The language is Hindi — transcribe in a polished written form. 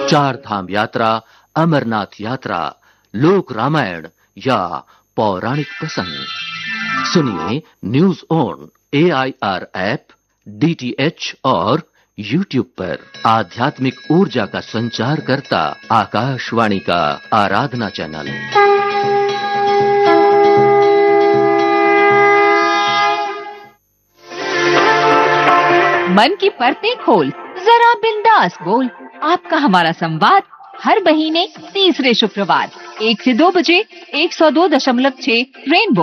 चार धाम यात्रा, अमरनाथ यात्रा, लोक रामायण या पौराणिक प्रसंग। सुनिए news on AIR app, DTH और YouTube पर। आध्यात्मिक ऊर्जा का संचार करता आकाशवाणी का आराधना चैनल। मन की परतें खोल, जरा बिंदास बोल। आपका हमारा संवाद हर महीने तीसरे शुक्रवार 1 से 2 बजे 102.6 रेनबो